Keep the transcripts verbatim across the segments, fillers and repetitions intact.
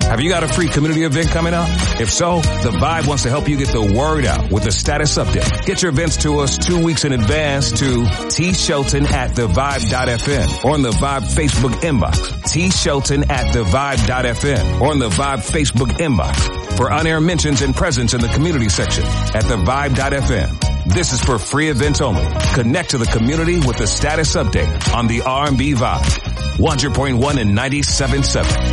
Have you got a free community event coming up? If so, The Vibe wants to help you get the word out with a status update. Get your events to us two weeks in advance to T Shelton at the vibe dot f m or on the Vibe Facebook inbox. T Shelton at the vibe dot f m or on the Vibe Facebook inbox for on-air mentions and presence in the community section at the vibe dot f m. This is for free events only. Connect to the community with a status update on the R and B Vibe. one hundred point one and ninety-seven point seven.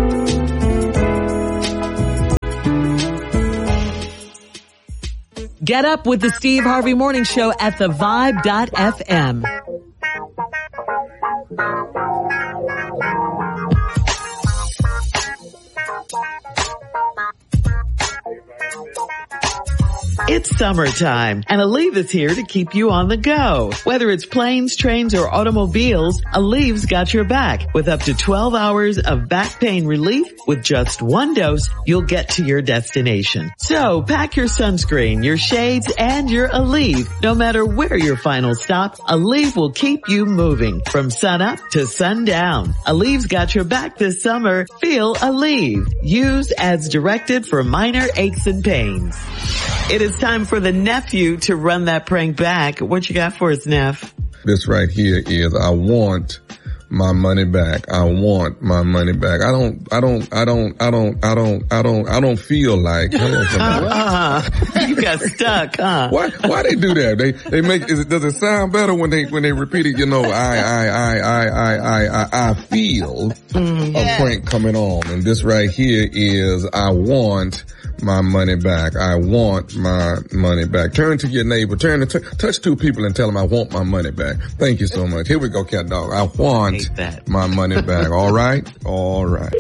Get up with the Steve Harvey Morning Show at the vibe dot f m. It's summertime, and Aleve is here to keep you on the go. Whether it's planes, trains, or automobiles, Aleve's got your back. With up to twelve hours of back pain relief, with just one dose, you'll get to your destination. So pack your sunscreen, your shades, and your Aleve. No matter where your final stop, Aleve will keep you moving from sun up to sundown. Aleve's got your back this summer. Feel Aleve. Use as directed for minor aches and pains. It is time for the nephew to run that prank back. What you got for us, Neff? This right here is, I want my money back. I want my money back. I don't, I don't, I don't, I don't, I don't, I don't, I don't feel like. uh-uh. You got stuck, huh? Why, why they do that? They, they make, is it, does it sound better when they, when they repeat it? You know, I, I, I, I, I, I, I, I feel mm, a yeah. prank coming on. And this right here is, I want my money back. I want my money back. Turn to your neighbor. Turn to t- touch two people and tell them I want my money back. Thank you so much. Here we go, cat dog. I want my money back. All right? All right.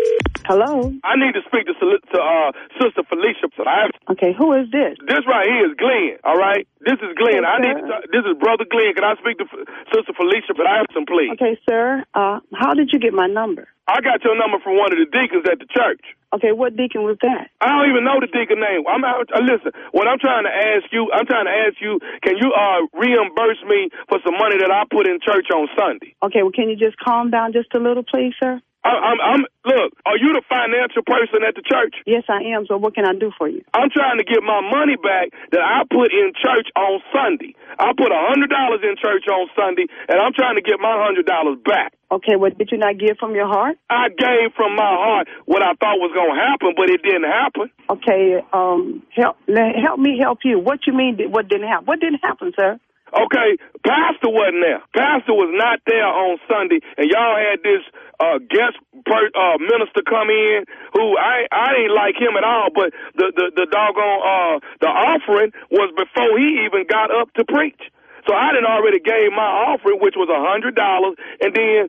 Hello? I need to speak to, to uh, Sister Felicia. Okay, who is this? This right here is Glenn, all right? This is Glenn. Okay, I need to talk, this is Brother Glenn. Can I speak to F- Sister Felicia Patterson, please? Okay, sir. Uh, how did you get my number? I got your number from one of the deacons at the church. Okay, what deacon was that? I don't even know the deacon name. I'm out, uh, listen, what I'm trying to ask you, I'm trying to ask you, can you uh reimburse me for some money that I put in church on Sunday? Okay, well, can you just calm down just a little, please, sir? I, I'm, I'm, look, are you the financial person at the church? Yes, I am. So what can I do for you? I'm trying to get my money back that I put in church on Sunday. I put one hundred dollars in church on Sunday, and I'm trying to get my one hundred dollars back. Okay, well, did you not give from your heart? I gave from my heart what I thought was going to happen, but it didn't happen. Okay, um, help, help me help you. What you mean, what didn't happen? What didn't happen, sir? Okay, Pastor wasn't there. Pastor was not there on Sunday, and y'all had this uh, guest per, uh, minister come in who I I didn't like him at all, but the, the, the doggone, uh, the offering was before he even got up to preach. So I didn't already gave my offering, which was one hundred dollars, and then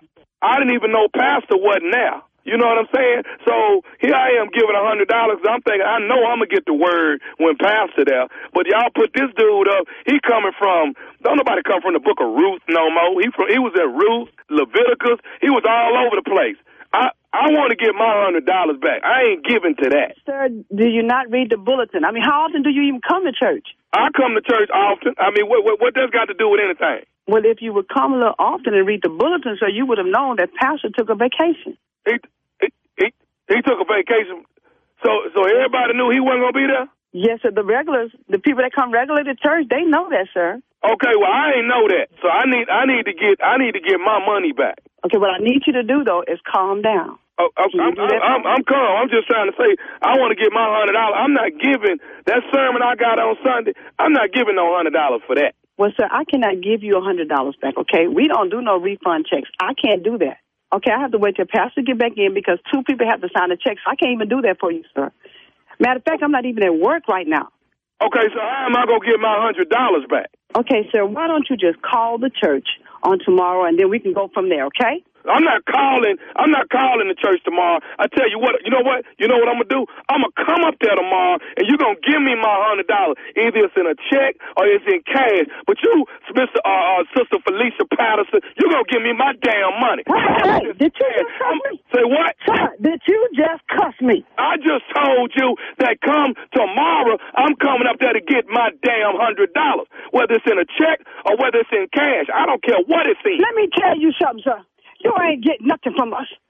I didn't even know Pastor wasn't there. You know what I'm saying? So here I am giving one hundred dollars. I'm thinking, I know I'm going to get the word when Pastor there. But y'all put this dude up. He coming from, don't nobody come from the book of Ruth no more. He from, he was at Ruth, Leviticus. He was all over the place. I, I want to get my one hundred dollars back. I ain't giving to that. Sir, do you not read the bulletin? I mean, how often do you even come to church? I come to church often. I mean, what, what, what does got to do with anything? Well, if you would come a little often and read the bulletin, sir, you would have known that Pastor took a vacation. He, he, he, he took a vacation. So, so everybody knew he wasn't going to be there? Yes, sir. The regulars, the people that come regularly to church, they know that, sir. Okay, well, I ain't know that. So I need, I need to get, I need to get my money back. Okay, what I need you to do, though, is calm down. Oh, I'm, I'm, I'm, I'm calm. I'm just trying to say I want to get my one hundred dollars. I'm not giving that sermon I got on Sunday. I'm not giving no one hundred dollars for that. Well, sir, I cannot give you one hundred dollars back, okay? We don't do no refund checks. I can't do that. Okay, I have to wait till Pastor get back in because two people have to sign the checks. I can't even do that for you, sir. Matter of fact, I'm not even at work right now. Okay, so how am I going to get my one hundred dollars back? Okay, sir, why don't you just call the church on tomorrow, and then we can go from there, okay? I'm not calling. I'm not calling the church tomorrow. I tell you what. You know what? You know what I'm gonna do? I'm gonna come up there tomorrow, and you're gonna give me my hundred dollars. Either it's in a check or it's in cash. But you, Mister Uh, uh, Sister Felicia Patterson, you're gonna give me my damn money. Hey, did you just cuss me? Say what? Sir, did you just cuss me? I just told you that come tomorrow, I'm coming up there to get my damn hundred dollars, whether it's in a check or whether it's in cash. I don't care what it's in. Let me tell you something, sir. You ain't getting nothing from us. I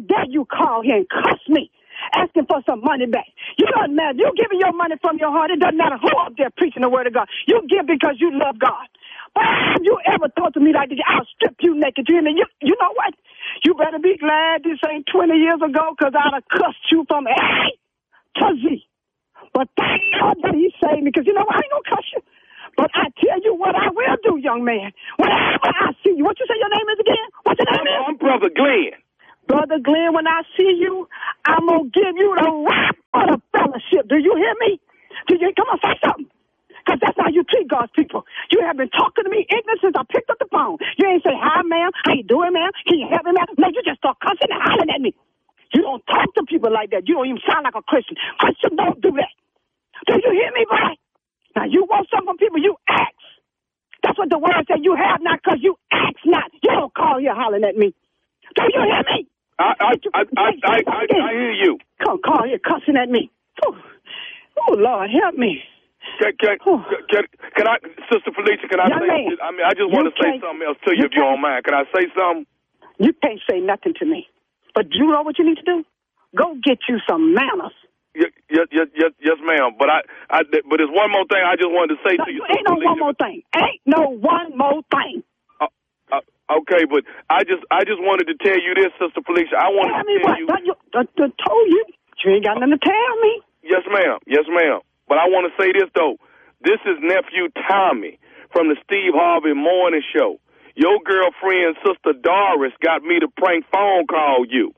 dare you call here and cuss me, asking for some money back? You don't matter. You giving your money from your heart. It doesn't matter who up there preaching the word of God. You give because you love God. But have you ever talked to me like this? I'll strip you naked. You, you, you know what? You better be glad this ain't twenty years ago, because I'd have cussed you from A to Z. But thank God that he saved me, because you know what? I ain't gonna cuss you. But I tell you what I will do, young man. Whenever I see you, what you say your name is again? What's your name is? I'm Brother Glenn. Brother Glenn, when I see you, I'm going to give you the rap of the fellowship. Do you hear me? Do you, come on, say something. Because that's how you treat God's people. You have been talking to me ignorant since I picked up the phone. You ain't say, hi, ma'am. How you doing, ma'am? Can you help me, ma'am? No, you just start cussing and hollering at me. You don't talk to people like that. You don't even sound like a Christian. Christians don't do that. Do you hear me, boy? Now, you want something from people, you ask. That's what the word said. You have not because you ask not. You don't call here hollering at me. Do you hear me? I I I I, I, I, I hear you. Come call here cussing at me. Oh, oh Lord, help me. Can, can, can, can I, Sister Felicia, can I Young say, man, I mean, I just want to say something else to you, you if you don't mind. Can I say something? You can't say nothing to me. But you know what you need to do? Go get you some manners. Yes, yes, yes, yes, yes, ma'am. But I, I, but there's one more thing I just wanted to say no, to you. Ain't no Felicia. one more thing. Ain't no one more thing. Uh, uh, okay, but I just, I just wanted to tell you this, Sister Felicia. I wanted tell to me tell what? you. you I, I told you. You ain't got nothing to tell me. Yes, ma'am. Yes, ma'am. But I want to say this though. This is nephew Tommy from the Steve Harvey Morning Show. Your girlfriend, Sister Doris, got me to prank phone call you.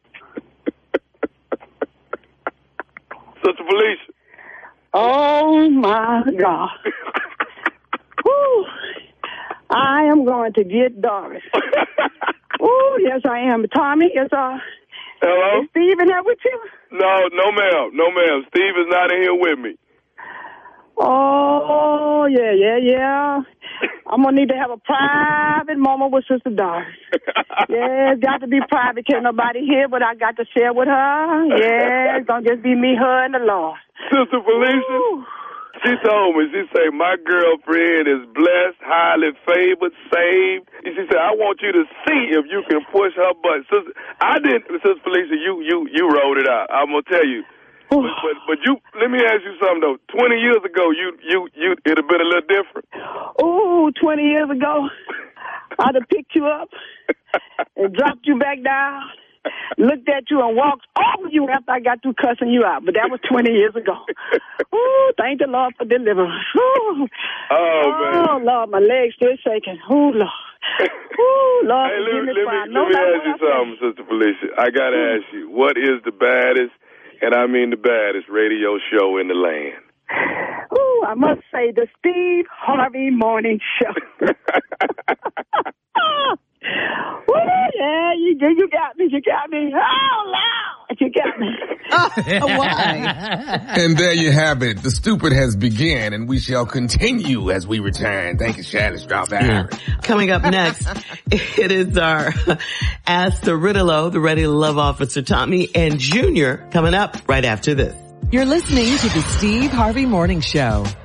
Sister Felicia. Oh, my God. Woo. I am going to get Doris. Oh, yes, I am. Tommy, is, uh, Hello? is Steve in there with you? No, no, ma'am. No, ma'am. Steve is not in here with me. Oh, yeah, yeah, yeah. I'm going to need to have a private moment with Sister Doris. Yeah, it's got to be private. Can't nobody hear what I got to share with her. Yeah, it's going to just be me, her, and the Lord. Sister Felicia, Ooh. She told me, she said, my girlfriend is blessed, highly favored, saved. And she said, I want you to see if you can push her butt. Sister, I didn't, Sister Felicia, you, you, you wrote it out. I'm going to tell you. But, but but you, let me ask you something though. Twenty years ago, you you you it'd have been a little different. Oh, twenty years ago, I'd have picked you up and dropped you back down, looked at you and walked over you after I got through cussing you out. But that was twenty years ago. Oh, thank the Lord for deliverance. Ooh. Oh man. Oh Lord, my legs still shaking. Oh Lord. Oh Lord, hey, let, me let me let me ask you something, Sister Felicia. I gotta Ooh. ask you, what is the baddest? And I mean the baddest radio show in the land. Oh, I must say the Steve Harvey Morning Show. Oh, yeah, you, you got me, you got me. Oh, loud, you got me. Oh, why? And there you have it. The stupid has begun, and we shall continue as we return. Thank you, Shannon Strawberry. Coming up next, it is our Ask the Riddle-O, the Ready to Love Officer Tommy and Junior coming up right after this. You're listening to the Steve Harvey Morning Show.